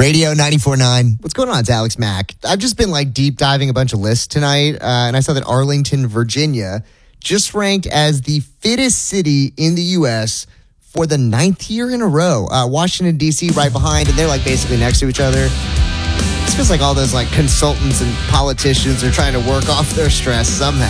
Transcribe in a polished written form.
Radio 94.9. What's going on? It's Alex Mack. I've just been deep diving a bunch of lists tonight, and I saw that Arlington, Virginia just ranked as the fittest city in the U.S. for the 9th year in a row. Washington, D.C. right behind, and they're basically next to each other. This feels like all those consultants and politicians are trying to work off their stress somehow.